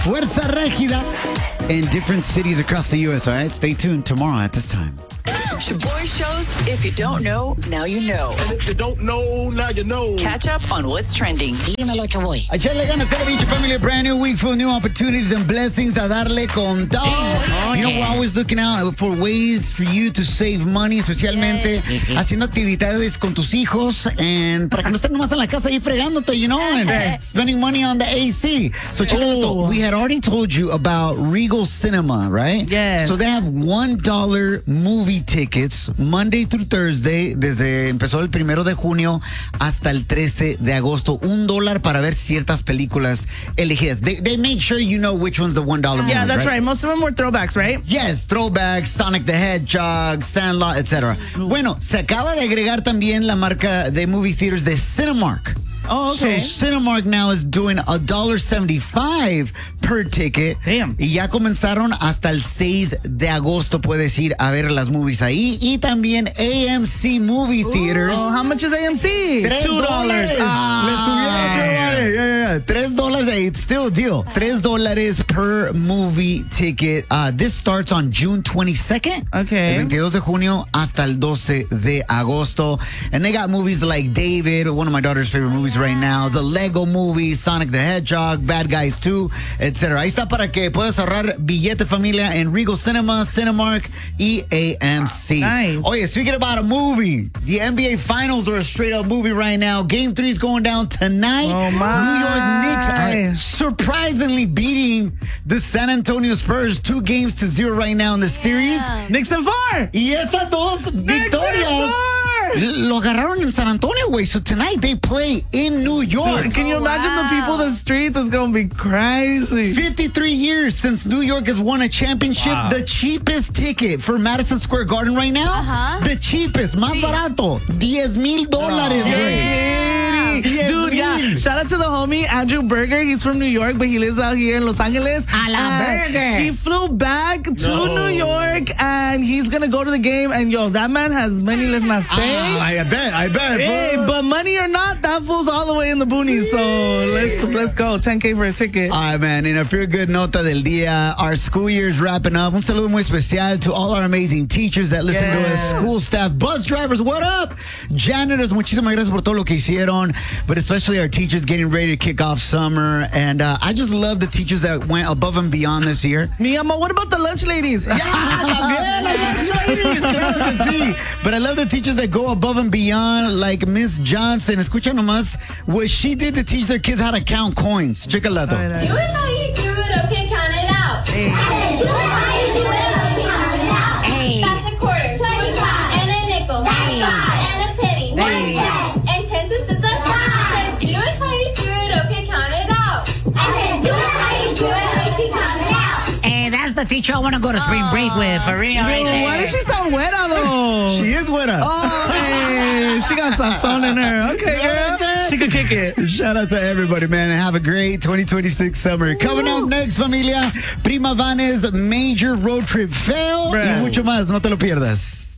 Fuerza Régida in different cities across the U.S., all right? Stay tuned tomorrow at this time. Shaboy shows, if you don't know, now you know. And if you don't know, now you know. Catch up on what's trending. Dímelo, Chaboy. Echarle ganas, Celebrate Family, a brand new week full of new opportunities and blessings. A darle con todo. You know, we're always looking out for ways for you to save money, especialmente haciendo actividades con tus hijos, and para que no estén nomás en la casa ahí fregándote, you know, and spending money on the AC. So check it out. We had already told you about Regal Cinema, right? Yes. So they have $1 movie tickets Monday through Thursday, desde empezó el 1 de junio hasta el 13 de agosto. $1 para ver ciertas películas elegidas. They make sure you know which one's the $1 movie. Yeah, that's right. Most of them were throwbacks, right? Yes, throwbacks, Sonic the Hedgehog, Sandlot, etc. Bueno, se acaba de agregar también la marca de movie theaters de Cinemark. Oh, okay. So Cinemark now is doing $1.75 per ticket. Damn. Y ya comenzaron hasta el 6 de agosto. Puedes ir a ver las movies ahí. Y también AMC Movie Theaters. Oh, how much is AMC? $2. Ah. Le subieron, $3. It's still a deal. $3 per movie ticket. This starts on June 22nd. Okay. El 22 de junio hasta el 12 de agosto. And they got movies like David, one of my daughter's favorite movies right now, the Lego Movie, Sonic the Hedgehog, Bad Guys 2, etc. Ahí está para que puedas ahorrar billete, familia, en Regal Cinema, Cinemark y AMC. Nice. Oh yeah, speaking about a movie, the NBA Finals are a straight up movie right now. Game 3 is going down tonight. Oh my. New York Knicks are surprisingly beating the San Antonio Spurs 2-0 right now in the series. Knicks and 4. Y esas dos victorias lo agarraron en San Antonio, güey. So tonight they play in New York. Dude, can you imagine the people in the streets? It's going to be crazy. 53 years since New York has won a championship. Wow. The cheapest ticket for Madison Square Garden right now, the cheapest, más barato, $10,000, güey. Dude, yeah. Shout out to the homie Andrew Berger. He's from New York, but he lives out here in Los Angeles. A la Berger. He flew back to New York, and he's gonna go to the game. And yo, that man has money. Let's not say. I bet. Hey, but money or not, that fool's all the way in the boonies. So let's go. $10K for a ticket. All right, man. In a feel good nota del día, our school year is wrapping up. Un saludo muy especial to all our amazing teachers that listen to us, school staff, bus drivers, what up? Janitors, muchísimas gracias por todo lo que hicieron, but especially our teachers getting ready to kick off summer. And I just love the teachers that went above and beyond this year. Mi amor, what about the lunch ladies? También las lunch ladies, claro que sí. But I love the teachers that go above and beyond, like Miss Johnson. Escucha nomás what she did to teach their kids how to count coins. Check it out. Do it how you do it, okay, count it out. Hey. Do it how you do it, okay, count it out. Hey. That's a quarter, 25, and a nickel, that's 5, and a penny, 1 cent, and 10 cents is a dime. Do it how you do it, okay, count it out. I said, do it how you do it, okay, count it out. Hey, that's the teacher I want to go to spring break with, for real, right there. Why does she sound weta, though? She is with us. Oh, hey, she got sazon in her. Okay, girl. She could kick it. Shout out to everybody, man, and have a great 2026 summer. Coming up next, familia, Prima Vanes major road trip fail y mucho más. No te lo pierdas.